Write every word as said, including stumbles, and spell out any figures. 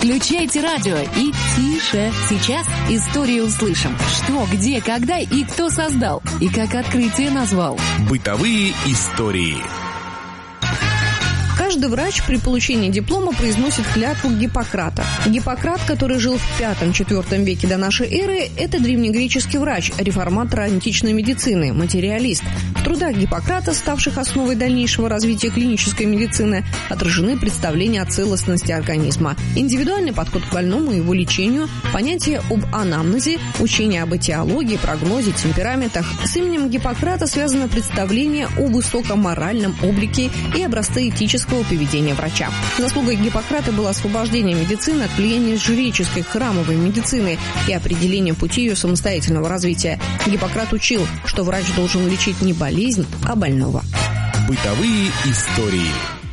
Включайте радио и тише. Сейчас историю услышим. Что, где, когда и кто создал. И как открытие назвал. Бытовые истории. Каждый врач при получении диплома произносит клятву Гиппократа. Гиппократ, который жил в пятом-четвёртом веке до нашей эры, это древнегреческий врач, реформатор античной медицины, материалист. В трудах Гиппократа, ставших основой дальнейшего развития клинической медицины, отражены представления о целостности организма, индивидуальный подход к больному и его лечению, понятие об анамнезе, учение об этиологии, прогнозе, темпераментах. С именем Гиппократа связано представление о высокоморальном облике и образцы этического поведения врача. Заслугой Гиппократа было освобождение медицины от влияния жреческой храмовой медицины и определение пути ее самостоятельного развития. Гиппократ учил, что врач должен лечить не болезнь, а больного. Бытовые истории.